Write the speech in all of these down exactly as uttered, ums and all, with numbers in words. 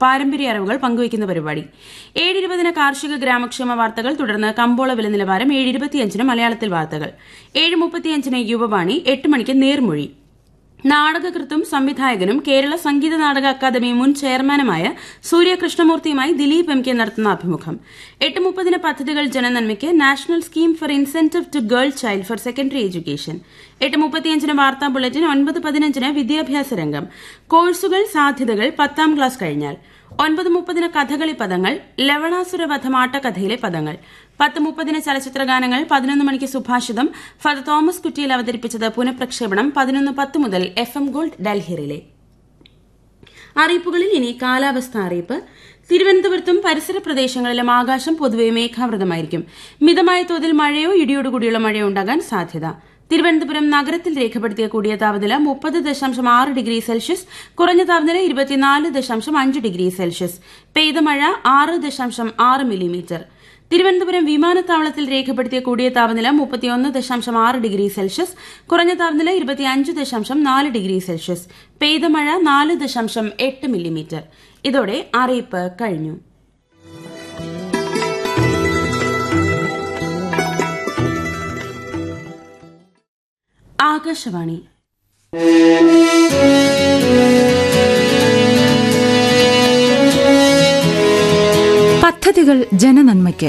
പാരമ്പര്യ അറിവുകൾ പങ്കുവയ്ക്കുന്ന പരിപാടി. ഏഴ് ഇരുപതിന് കാർഷിക ഗ്രാമക്ഷേമ വാർത്തകൾ, തുടർന്ന് കമ്പോള വില നിലവാരം. ഏഴ് ഇരുപത്തിയഞ്ചിന് മലയാളത്തിൽ വാർത്തകൾ. ഏഴ് മുപ്പത്തിയഞ്ചിന് യുവവാണി. എട്ട് മണിക്ക് നേർമൊഴി. നാടകകൃത്തും സംവിധായകനും കേരള സംഗീത നാടക അക്കാദമി മുൻ ചെയർമാനുമായ സൂര്യ കൃഷ്ണമൂർത്തിയുമായി ദിലീപ് എം കെ നടത്തുന്ന അഭിമുഖം. എട്ട് മുപ്പതിന് പദ്ധതികൾ ജനനന്മയ്ക്ക്, national scheme for incentive to girl child for secondary education. എട്ട് മുപ്പത്തിയഞ്ചിന് വാർത്താ ബുള്ളറ്റിൻ. ഒൻപത് പതിനഞ്ചിന് വിദ്യാഭ്യാസ രംഗം. കോഴ്സുകൾ സാധ്യതകൾ പത്താം ക്ലാസ് കഴിഞ്ഞാൽ. ഒൻപത് മുപ്പതിന് കഥകളി പദങ്ങൾ, ലവണാസുര വധമാട്ടക്കഥയിലെ പദങ്ങൾ. പത്ത് മുപ്പതിന് ചലച്ചിത്ര ഗാനങ്ങൾ. പതിനൊന്ന് മണിക്ക് സുഭാഷിതം. ഫാദർ തോമസ് കുറ്റിയിൽ അവതരിപ്പിച്ചത് പുനഃപ്രക്ഷേപണം പതിനൊന്ന് പത്ത് മുതൽ F M gold Delhi relay. അറിയിപ്പുകളിൽ ഇനി കാലാവസ്ഥ അറിയിപ്പ്. തിരുവനന്തപുരത്തും പരിസര പ്രദേശങ്ങളിലും ആകാശം പൊതുവെ മേഘാവൃതമായിരിക്കും. മിതമായ തോതിൽ മഴയോ ഇടിയോടുകൂടിയുള്ള മഴയോ ഉണ്ടാകാൻ സാധ്യത. തിരുവനന്തപുരം നഗരത്തിൽ രേഖപ്പെടുത്തിയ കൂടിയ താപനില മുപ്പത് ദശാംശം ആറ് ഡിഗ്രി സെൽഷ്യസ്, കുറഞ്ഞ താപനില ഇരുപത്തിനാല് ദശാംശം അഞ്ച് ഡിഗ്രി സെൽഷ്യസ്. പെയ്ത മഴ ആറ് ദശാംശം ആറ് മില്ലിമീറ്റർ. തിരുവനന്തപുരം വിമാനത്താവളത്തിൽ രേഖപ്പെടുത്തിയ കൂടിയ താപനില മുപ്പത്തിയൊന്ന് ദശാംശം ആറ് ഡിഗ്രി സെൽഷ്യസ്, കുറഞ്ഞ താപനില ഇരുപത്തിയഞ്ച് ദശാംശം നാല് ഡിഗ്രി സെൽഷ്യസ്. പെയ്ത മഴ നാല് ദശാംശം എട്ട് മില്ലിമീറ്റർ. ഇതോടെ അറിയിപ്പ് കഴിഞ്ഞു. ആകാശവാണി. പദ്ധതികൾ ജനനന്മയ്ക്ക്.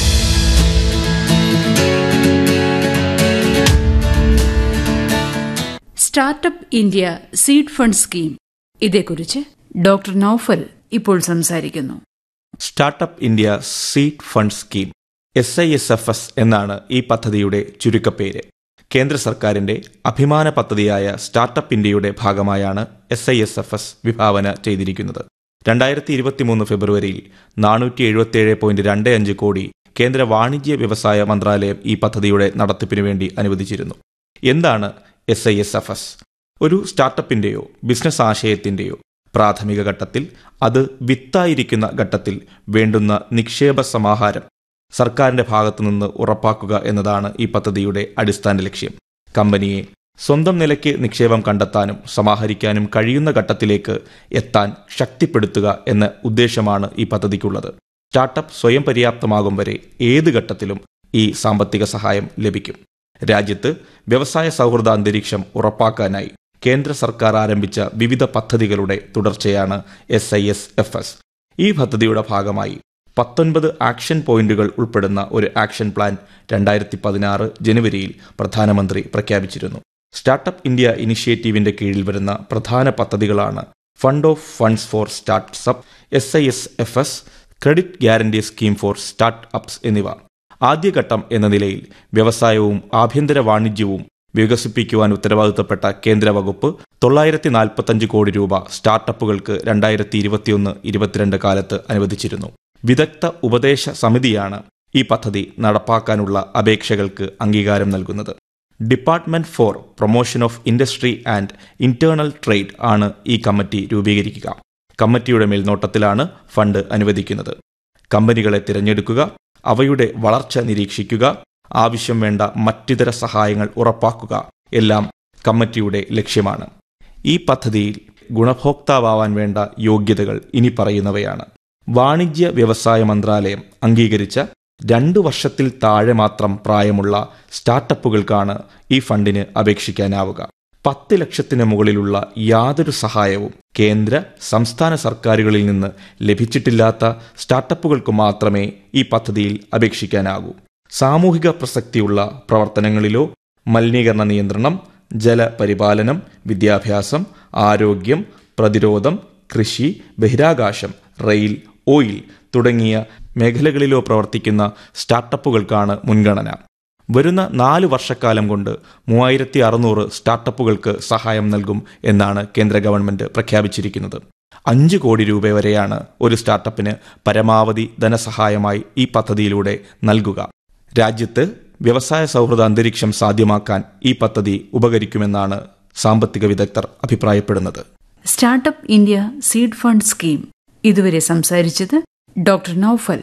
Startup India seed fund scheme, ഇതേക്കുറിച്ച് ഡോക്ടർ നൌഫൽ ഇപ്പോൾ സംസാരിക്കുന്നു. Startup India seed fund scheme, S I S F S എന്നാണ് ഈ പദ്ധതിയുടെ ചുരുക്കപ്പേര്. കേന്ദ്ര സർക്കാരിന്റെ അഭിമാന പദ്ധതിയായ സ്റ്റാർട്ടപ്പ് ഇന്ത്യയുടെ ഭാഗമായാണ് S I S F S വിഭാവന ചെയ്തിരിക്കുന്നത്. രണ്ടായിരത്തി ഇരുപത്തിമൂന്ന് ഫെബ്രുവരിയിൽ നാനൂറ്റി എഴുപത്തിയേഴ് പോയിന്റ് രണ്ട് അഞ്ച് കോടി കേന്ദ്ര വാണിജ്യ വ്യവസായ മന്ത്രാലയം ഈ പദ്ധതിയുടെ നടത്തിപ്പിനു വേണ്ടി അനുവദിച്ചിരുന്നു. എന്താണ് S I S F S? ഒരു സ്റ്റാർട്ടപ്പിന്റെയോ ബിസിനസ് ആശയത്തിന്റെയോ പ്രാഥമിക ഘട്ടത്തിൽ, അത് വിത്തായിരിക്കുന്ന ഘട്ടത്തിൽ വേണ്ടുന്ന നിക്ഷേപ സമാഹാരം സർക്കാരിന്റെ ഭാഗത്തുനിന്ന് ഉറപ്പാക്കുക എന്നതാണ് ഈ പദ്ധതിയുടെ അടിസ്ഥാന ലക്ഷ്യം. കമ്പനിയെ സ്വന്തം നിലയ്ക്ക് നിക്ഷേപം കണ്ടെത്താനും സമാഹരിക്കാനും കഴിയുന്ന ഘട്ടത്തിലേക്ക് എത്താൻ ശക്തിപ്പെടുത്തുക എന്ന ഉദ്ദേശമാണ് ഈ പദ്ധതിക്കുള്ളത്. സ്റ്റാർട്ടപ്പ് സ്വയം പര്യാപ്തമാകും വരെ ഏത് ഘട്ടത്തിലും ഈ സാമ്പത്തിക സഹായം ലഭിക്കും. രാജ്യത്ത് വ്യവസായ സൗഹൃദ അന്തരീക്ഷം ഉറപ്പാക്കാനായി കേന്ദ്ര സർക്കാർ ആരംഭിച്ച വിവിധ പദ്ധതികളുടെ തുടർച്ചയാണ് S I S F S. ഈ പദ്ധതിയുടെ ഭാഗമായി പത്തൊൻപത് ആക്ഷൻ പോയിന്റുകൾ ഉൾപ്പെടുന്ന ഒരു ആക്ഷൻ പ്ലാൻ രണ്ടായിരത്തി പതിനാറ് ജനുവരിയിൽ പ്രധാനമന്ത്രി പ്രഖ്യാപിച്ചിരുന്നു. സ്റ്റാർട്ടപ്പ് ഇന്ത്യ ഇനിഷ്യേറ്റീവിന്റെ കീഴിൽ വരുന്ന പ്രധാന പദ്ധതികളാണ് fund of funds four startup, S I S F S, credit guarantee scheme for start ups എന്നിവ. ആദ്യഘട്ടം എന്ന നിലയിൽ വ്യവസായവും ആഭ്യന്തര വാണിജ്യവും വികസിപ്പിക്കുവാൻ ഉത്തരവാദിത്തപ്പെട്ട കേന്ദ്ര വകുപ്പ് തൊള്ളായിരത്തി നാൽപ്പത്തഞ്ച് കോടി രൂപ സ്റ്റാർട്ടപ്പുകൾക്ക് രണ്ടായിരത്തി ഇരുപത്തിയൊന്ന് ഇരുപത്തിരണ്ട് കാലത്ത് അനുവദിച്ചിരുന്നു. വിദഗ്ധ ഉപദേശ സമിതിയാണ് ഈ പദ്ധതി നടപ്പാക്കാനുള്ള അപേക്ഷകൾക്ക് അംഗീകാരം നൽകുന്നത്. Department four promotion of industry and internal trade ആണ് ഈ കമ്മിറ്റി രൂപീകരിക്കുക. കമ്മിറ്റിയുടെ മേൽനോട്ടത്തിലാണ് ഫണ്ട് അനുവദിക്കുന്നത്. കമ്പനികളെ തിരഞ്ഞെടുക്കുക, അവയുടെ വളർച്ച നിരീക്ഷിക്കുക, ആവശ്യം വേണ്ട മറ്റിതര സഹായങ്ങൾ ഉറപ്പാക്കുക എല്ലാം കമ്മിറ്റിയുടെ ലക്ഷ്യമാണ്. ഈ പദ്ധതിയിൽ ഗുണഭോക്താവാൻ വേണ്ട യോഗ്യതകൾ ഇനി പറയുന്നവയാണ്. വാണിജ്യ വ്യവസായ മന്ത്രാലയം അംഗീകരിച്ച രണ്ടു വർഷത്തിൽ താഴെ മാത്രം പ്രായമുള്ള സ്റ്റാർട്ടപ്പുകൾക്കാണ് ഈ ഫണ്ടിന് അപേക്ഷിക്കാനാവുക. പത്ത് ലക്ഷത്തിന് മുകളിലുള്ള യാതൊരു സഹായവും കേന്ദ്ര സംസ്ഥാന സർക്കാരുകളിൽ നിന്ന് ലഭിച്ചിട്ടില്ലാത്ത സ്റ്റാർട്ടപ്പുകൾക്ക് മാത്രമേ ഈ പദ്ധതിയിൽ അപേക്ഷിക്കാനാകൂ. സാമൂഹിക പ്രസക്തിയുള്ള പ്രവർത്തനങ്ങളിലോ മലിനീകരണ നിയന്ത്രണം, ജലപരിപാലനം, വിദ്യാഭ്യാസം, ആരോഗ്യം, പ്രതിരോധം, കൃഷി, ബഹിരാകാശം, റെയിൽ, ഓയിൽ തുടങ്ങിയ മേഖലകളിലോ പ്രവർത്തിക്കുന്ന സ്റ്റാർട്ടപ്പുകൾക്കാണ് മുൻഗണന. വരുന്ന നാല് വർഷക്കാലം കൊണ്ട് മൂവായിരത്തി അറുന്നൂറ് സ്റ്റാർട്ടപ്പുകൾക്ക് സഹായം നൽകും എന്നാണ് കേന്ദ്ര ഗവൺമെന്റ് പ്രഖ്യാപിച്ചിരിക്കുന്നത്. അഞ്ച് കോടി രൂപ വരെയാണ് ഒരു സ്റ്റാർട്ടപ്പിന് പരമാവധി ധനസഹായമായി ഈ പദ്ധതിയിലൂടെ നൽകുക. രാജ്യത്ത് വ്യവസായ സൗഹൃദ അന്തരീക്ഷം സാധ്യമാക്കാൻ ഈ പദ്ധതി ഉപകരിക്കുമെന്നാണ് സാമ്പത്തിക വിദഗ്ധർ അഭിപ്രായപ്പെടുന്നത്. Startup India seed fund scheme ഇതുവരെ സംസാരിച്ചത് ഡോക്ടർ നൌഫൽ.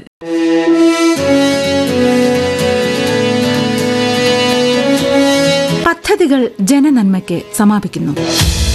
പദ്ധതികൾ ജനനന്മയ്ക്ക് സമാപിക്കുന്നു.